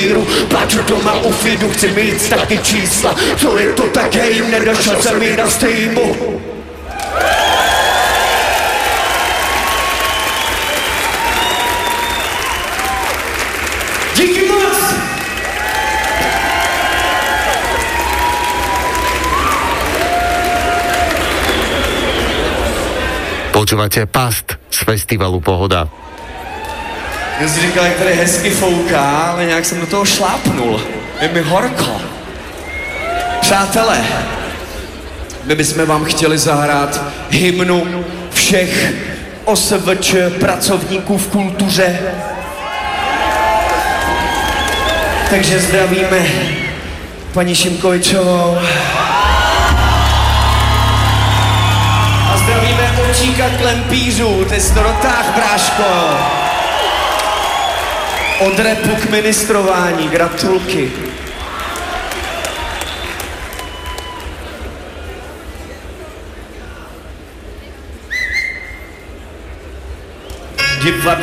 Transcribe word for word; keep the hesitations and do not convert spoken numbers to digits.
míru. Plaču doma u feedu, chci mít taky čísla. Co je to také, jim nedošel jsem mi na Steamu. Díky moc! Počúvate Past z festivalu Pohoda. Já si říkal, jak tady hezky fouká, ale nějak jsem do toho šlápnul. Je mi horko. Přátelé, my bychom vám chtěli zahrát hymnu všech O S V Č pracovníků v kultuře. Takže zdravíme paní Šimkovičovou. A zdravíme Očíka Klempířů, ty jsi to dotáh, bráško. Od rapu k ministrování, gratulky. Divadlo